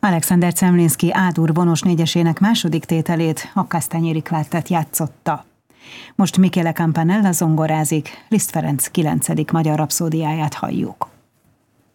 Alexander Zemlinszky A-dur vonos négyesének második tételét a Kastanyeri Quartett játszotta. Most Michele Campanella zongorázik, Liszt Ferenc 9. magyar rapszódiáját halljuk.